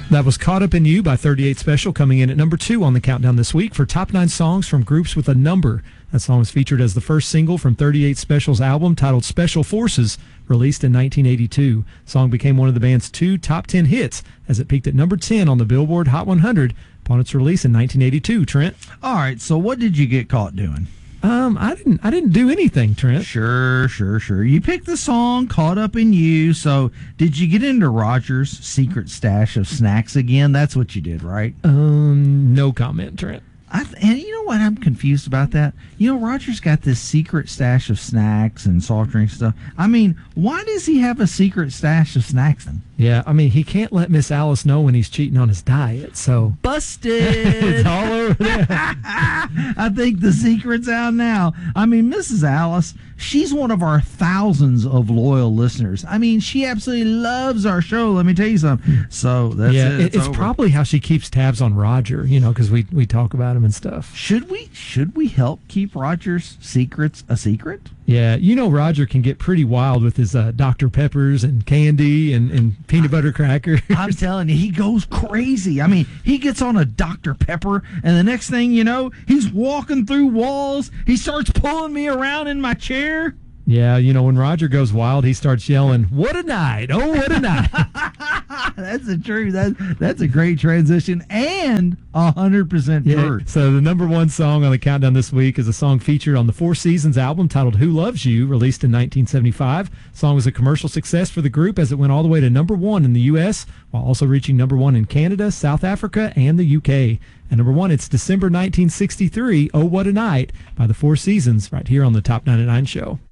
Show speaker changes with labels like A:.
A: That was Caught Up in You by 38 Special, coming in at number 2 on the countdown this week for top 9 songs from groups with a number. That song was featured as the first single from 38 Special's album titled Special Forces, released in 1982. The song became one of the band's 2 top 10 hits as it peaked at number 10 on the Billboard Hot 100 upon its release in 1982. Trent?
B: All right, so what did you get caught doing?
A: I didn't do anything, Trent.
B: Sure. You picked the song Caught Up in You, so did you get into Roger's secret stash of snacks again? That's what you did, right?
A: No comment, Trent.
B: And you know what? I'm confused about that. You know, Roger's got this secret stash of snacks and soft drink stuff. I mean, why does he have a secret stash of snacks then?
A: Yeah, I mean, he can't let Miss Alice know when he's cheating on his diet, so...
B: Busted!
A: It's all over there.
B: I think the secret's out now. I mean, Mrs. Alice, she's one of our thousands of loyal listeners. I mean, she absolutely loves our show, let me tell you something. So, that's it.
A: It's probably how she keeps tabs on Roger, you know, because we talk about him and stuff.
B: Should we help keep Roger's secrets a secret?
A: Yeah, you know Roger can get pretty wild with his Dr. Peppers and candy and peanut butter crackers.
B: I'm telling you, he goes crazy. I mean, he gets on a Dr. Pepper, and the next thing you know, he's walking through walls. He starts pulling me around in my chair.
A: Yeah, you know, when Roger goes wild, he starts yelling, "What a night! Oh, what a night!"
B: That's the truth. That's a great transition and 100% true.
A: So the number 1 song on the countdown this week is a song featured on the Four Seasons album titled Who Loves You, released in 1975. The song was a commercial success for the group as it went all the way to number 1 in the U.S., while also reaching number 1 in Canada, South Africa, and the U.K. And number 1, it's December 1963, Oh What a Night, by the Four Seasons, right here on the Top 99 Show.